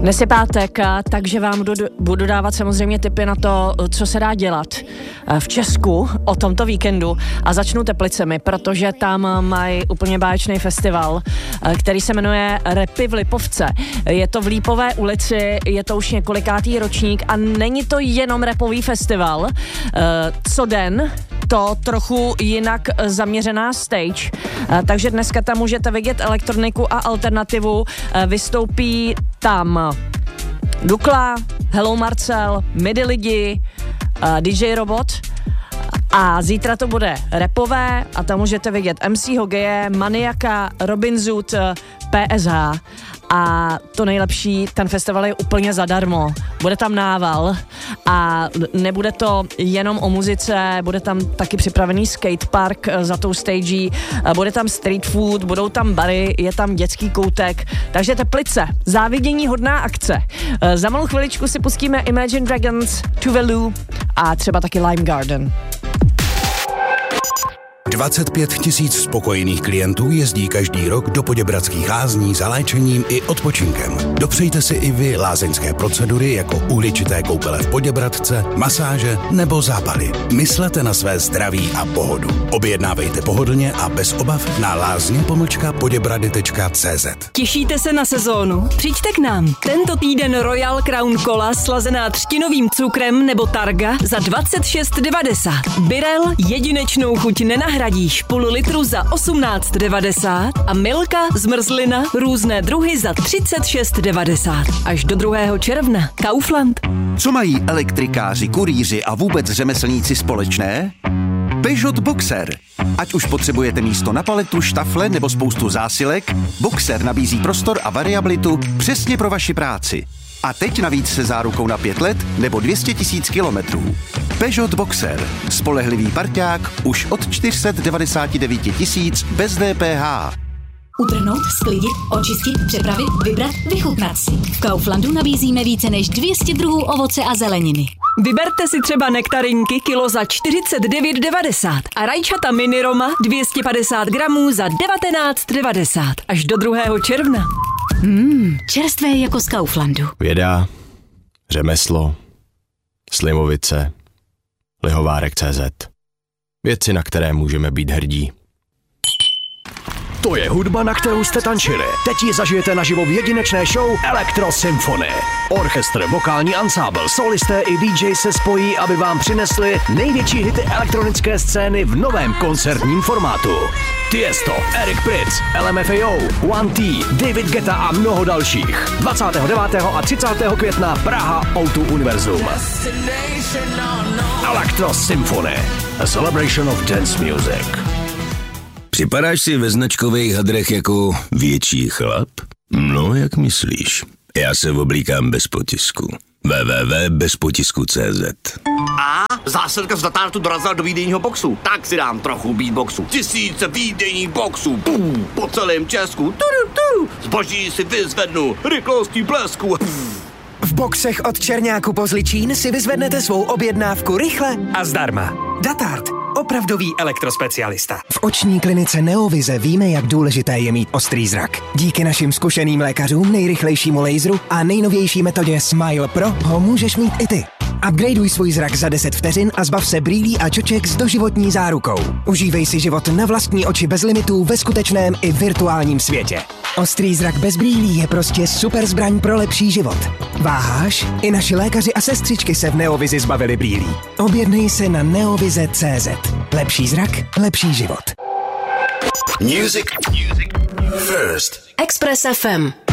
Dnes je pátek, takže vám budu dávat samozřejmě tipy na to, co se dá dělat v Česku o tomto víkendu a začnu Teplicemi, protože tam mají úplně báječný festival, který se jmenuje Rapy v Lipovce. Je to v Lípové ulici, je to už několikátý ročník a není to jenom rapový festival. Co den to trochu jinak zaměřená stage, takže dneska tam můžete vidět elektroniku a alternativu. Vystoupí tam Dukla, Hello Marcel, Midi lidi, DJ Robot a zítra to bude rapové a tam můžete vidět MC Hogeje, Maniaka, Robin Zoot, PSH a to nejlepší, ten festival je úplně zadarmo. Bude tam nával a nebude to jenom o muzice, bude tam taky připravený skatepark za tou stagí, bude tam street food, budou tam bary, je tam dětský koutek, takže Teplice, závidění hodná akce. Za malou chviličku si pustíme Imagine Dragons, Tuvalu a třeba taky Lime Garden. 25 000 spokojených klientů jezdí každý rok do Poděbradských lázní za léčením i odpočinkem. Dopřejte si i vy lázeňské procedury jako uhličité koupele v Poděbradce, masáže nebo zápaly. Myslete na své zdraví a pohodu. Objednávejte pohodlně a bez obav na lázně-poděbrady.cz. Těšíte se na sezónu? Přijďte k nám. Tento týden Royal Crown Cola slazená třtinovým cukrem nebo Targa za 26,90. Birel jedinečnou chuť nenahradíš, půl litru za 18,90 a Milka, zmrzlina, různé druhy za 36,90. Až do 2. června. Kaufland. Co mají elektrikáři, kurýři a vůbec řemeslníci společné? Peugeot Boxer. Ať už potřebujete místo na paletu, štafle nebo spoustu zásilek, Boxer nabízí prostor a variabilitu přesně pro vaši práci. A teď navíc se zárukou na 5 let nebo 200 000 kilometrů. Peugeot Boxer. Spolehlivý parťák už od 499 000 bez DPH. Utrhnout, sklidit, očistit, přepravit, vybrat, vychutnat si. V Kauflandu nabízíme více než 200 druhů ovoce a zeleniny. Vyberte si třeba nektarinky kilo za 49,90 a rajčata mini Roma 250 gramů za 19,90 až do 2. června. Čerstvé jako z Kauflandu. Věda, řemeslo, Slimovice, Lihovárek.cz. Věci, na které můžeme být hrdí. To je hudba, na kterou jste tančili. Teď ji zažijete naživo v jedinečné show Electro Symphony. Orchestr, vokální ansábl, solisté i DJ se spojí, aby vám přinesli největší hity elektronické scény v novém koncertním formátu. Tiesto, Eric Prydz, LMFAO, One T, David Guetta a mnoho dalších. 29. a 30. května Praha O2 Univerzum. Electro Symphony, a celebration of dance music. Připadáš si ve značkových hadrech jako větší chlap? No, jak myslíš? Já se oblíkám bez potisku. www.bezpotisku.cz. A zásilka z Datartu dorazila do výdejního boxu. Tak si dám trochu beatboxu. 1000 výdejních boxů. Po celém Česku. Zboží si vyzvednu. Rychlostí blesku. V boxech od Černáku po Zličín si vyzvednete svou objednávku rychle a zdarma. Datart. Opravdový elektrospecialista. V oční klinice Neovize víme, jak důležité je mít ostrý zrak. Díky našim zkušeným lékařům, nejrychlejšímu laseru a nejnovější metodě Smile Pro ho můžeš mít i ty. Upgradeuj svůj zrak za 10 vteřin a zbav se brýlí a čoček s doživotní zárukou. Užívej si život na vlastní oči bez limitů ve skutečném i virtuálním světě. Ostrý zrak bez brýlí je prostě super zbraň pro lepší život. Váháš? I naši lékaři a sestřičky se v Neovizi zbavili brýlí. Objednej se na neovize.cz. Lepší zrak, lepší život. Music first. Express FM.